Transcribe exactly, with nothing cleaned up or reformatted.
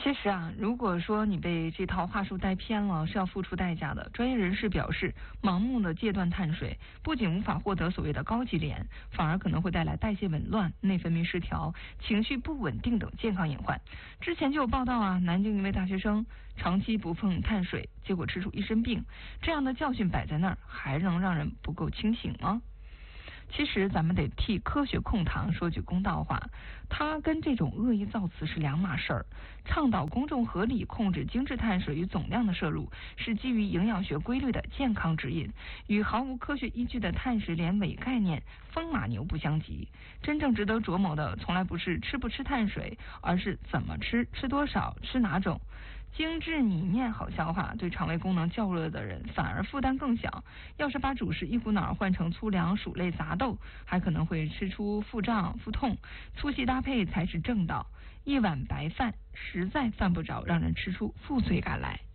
其实啊，如果说你被这套话术带偏了，是要付出代价的。专业人士表示，盲目的戒断碳水，不仅无法获得所谓的高级脸，反而可能会带来代谢紊乱、内分泌失调、情绪不稳定等健康隐患。之前就有报道啊，南京一位大学生长期不碰碳水，结果吃出一身病。这样的教训摆在那儿，还能让人不够清醒吗？其实咱们得替科学控糖说句公道话，它跟这种恶意造词是两码事儿。倡导公众合理控制精致碳水与总量的摄入，是基于营养学规律的健康指引，与毫无科学依据的碳水连伪概念风马牛不相及。真正值得琢磨的，从来不是吃不吃碳水，而是怎么吃，吃多少，吃哪种。精致米面好消化，对肠胃功能较弱的人反而负担更小。要是把主食一股脑换成粗粮、薯类、杂豆，还可能会吃出腹胀、腹痛。粗细搭配才是正道。一碗白饭实在犯不着让人吃出负罪感来。